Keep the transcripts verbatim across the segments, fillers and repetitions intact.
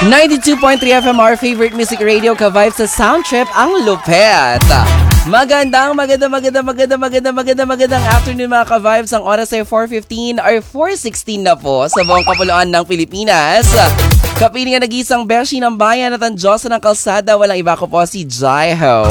ninety-two point three F M, our favorite music radio, ka-vibes sa Sound Trip, ang lupet. Magandang, magandang, magandang, magandang, magandang, magandang, magandang afternoon mga ka-vibes. Ang oras ay four fifteen or four sixteen na po sa buong kapuluan ng Pilipinas. Kapiling ang nag-isang beshi ng bayan at ang Diyosa ng kalsada, walang iba ko po si Jaiho.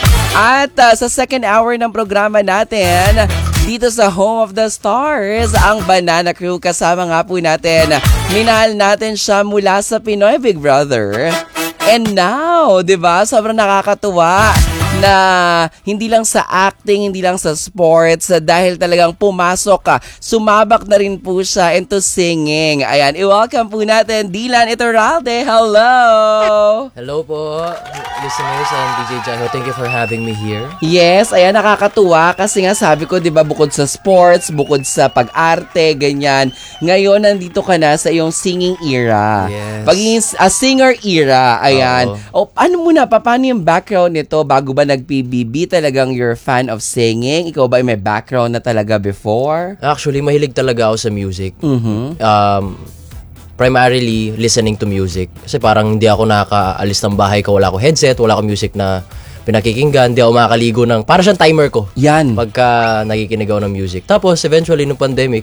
At uh, sa second hour ng programa natin, dito sa Home of the Stars, ang Banana Crew. Kasama nga po natin, minahal natin siya mula sa Pinoy Big Brother. And now, di ba, sobrang nakakatuwa na hindi lang sa acting, hindi lang sa sports, dahil talagang pumasok ka, sumabak na rin po siya into singing. Ayan, i-welcome po natin Dylan Iturralde. Hello! Hello po, listeners and D J Jaiho. Thank you for having me here. Yes, ayan, nakakatuwa kasi nga sabi ko, di ba, bukod sa sports, bukod sa pag-arte, ganyan, ngayon nandito ka na sa iyong singing era. Yes. Pagiging a singer era, ayan. O, ano muna, pa, paano yung background nito bago ba nag-P B B? Talagang you're a fan of singing? Ikaw ba ay may background na talaga before? Actually, mahilig talaga ako sa music. Mm-hmm. Um, primarily, listening to music. Kasi parang hindi ako nakakaalis ng bahay ko. Wala ko headset, wala ko music na pinakikinggan. Hindi ako makakaligo ng... Para siyang timer ko. Yan. Pagka nakikinig ako ng music. Tapos, eventually, nung pandemic,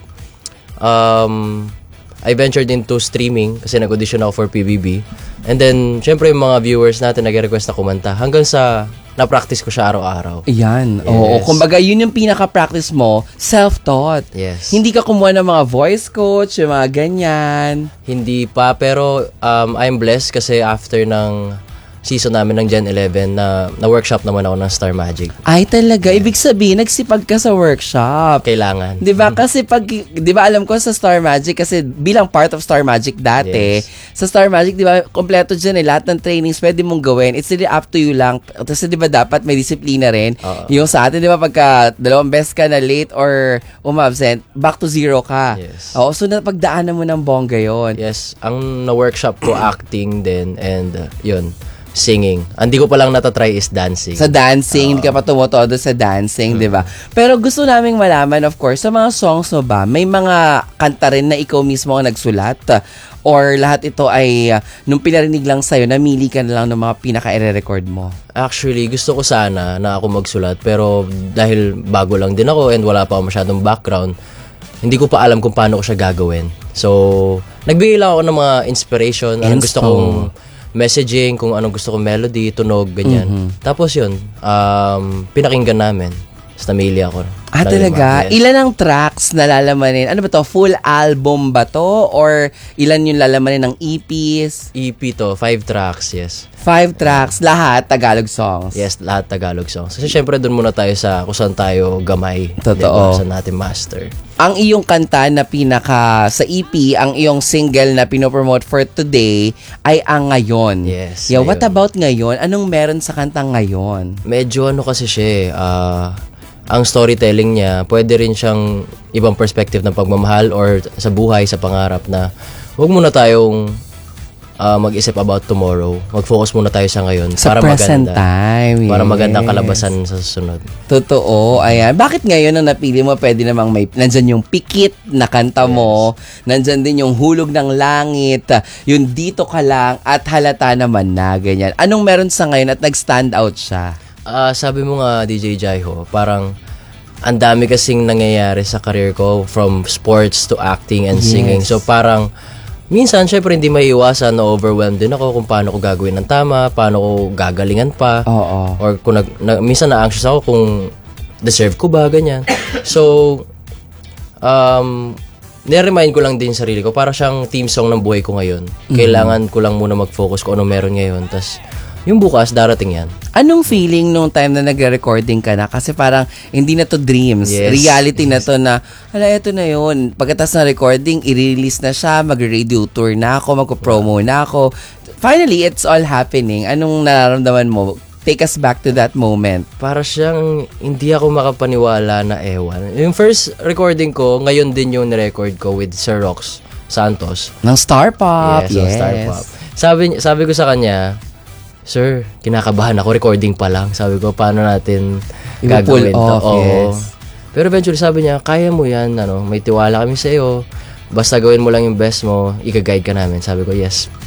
um... I ventured into streaming kasi nag-audition ako for P B B. And then, syempre yung mga viewers natin nag-request na kumanta hanggang sa na-practice ko siya araw-araw. Yan. Yes. Oo. Kumbaga, yun yung pinaka-practice mo, self-taught. Yes. Hindi ka kumuha ng mga voice coach, yung mga ganyan. Hindi pa, pero um, I'm blessed kasi after ng season namin ng Gen eleven na na-workshop naman ako ng Star Magic. Ay, talaga. Ibig sabihin, nagsipag ka sa workshop. Kailangan. 'Di ba? Kasi pag 'di ba alam ko sa Star Magic kasi bilang part of Star Magic dati, Yes. sa Star Magic 'di ba, kompleto diyan eh lahat ng trainings pwede mong gawin. It's really up to you lang. Kasi 'di ba dapat may disiplina rin. Uh-oh. Yung sa atin 'di ba pagka dalawang beses ka na late or umabsent, back to zero ka. Yes. Oo, so napagdaanan mo ng bongga 'yon. Yes, ang na-workshop ko acting din and uh, yun, singing. Hindi ko pa lang natatry is dancing. Sa dancing, hindi ka pa tumutodo sa dancing, di ba? Pero gusto naming malaman, of course, sa mga songs mo ba, may mga kanta rin na ikaw mismo ang nagsulat? Or lahat ito ay, uh, nung pinarinig lang sa'yo, namili ka na lang ng mga pinaka-ire-record mo? Actually, gusto ko sana na ako magsulat, pero dahil bago lang din ako and wala pa ako masyadong background, hindi ko pa alam kung paano ko siya gagawin. So, nagbigay lang ako ng mga inspiration, anong gusto kong messaging, kung anong gusto kong melody, tunog, ganyan. Mm-hmm. Tapos yun, um, pinakinggan namin. Tapos namili ako. Ah, talaga? Yes. Ilan ang tracks na lalamanin? Ano ba to? Full album ba to? Or ilan yung lalamanin ng E Ps? E P to, five tracks, yes. Five tracks, lahat Tagalog songs? Yes, lahat Tagalog songs. Kasi syempre doon muna tayo sa kung saan tayo gamay. Totoo. Diba? Saan natin master. Ang iyong kanta na pinaka sa E P, ang iyong single na pinopromote for today ay ang Ngayon. Yes. Yeah, what ngayon. about Ngayon? Anong meron sa kantang Ngayon? Medyo ano kasi siya eh, uh, ang storytelling niya, pwede rin siyang ibang perspective ng pagmamahal or sa buhay, sa pangarap na huwag muna tayong uh, mag-isip about tomorrow. Mag-focus muna tayo sa ngayon. Sa para present maganda, time. Yes. Para magandang kalabasan sa susunod. Totoo. Ayan. Bakit ngayon ang napili mo, pwede namang may, nandyan yung Pikit na kanta mo, yes. Nandyan din yung Hulog ng Langit, yung Dito Ka Lang, at Halata Naman Na, ganyan. Anong meron sa ngayon at nag-stand out siya? Uh, sabi mo nga, D J Jaiho, parang ang dami kasing nangyayari sa career ko from sports to acting and yes. singing. So parang minsan, syempre hindi maiiwasan na overwhelmed din ako kung paano ko gagawin ng tama, paano ko gagalingan pa. Oo. Or kung nag, na, minsan na-anxious ako kung deserve ko ba, ganyan. So, um, nire-remind ko lang din sarili ko, para siyang team song ng buhay ko ngayon. Mm-hmm. Kailangan ko lang muna mag-focus kung ano meron ngayon. Tas yung bukas, darating yan. Anong feeling nung time na nagre-recording ka na? Kasi parang hindi na to dreams. Yes. Reality yes. na to na, hala, ito na yun. Pagkatapos ng recording, i-release na siya, mag-radio tour na ako, mag-promo na ako. Finally, it's all happening. Anong nararamdaman mo? Take us back to that moment. Para siyang hindi ako makapaniwala na ewan. Yung first recording ko, ngayon din yung nirecord ko with Sir Rox Santos. Ng Star Pop. Yes, yes. ng Star Pop. Sabi, sabi ko sa kanya, Sir, kinakabahan ako, recording pa lang. Sabi ko, paano natin gagawin to? Off, yes. Pero eventually sabi niya, kaya mo yan, ano, may tiwala kami sa iyo. Basta gawin mo lang yung best mo, i-guide ka namin. Sabi ko, yes.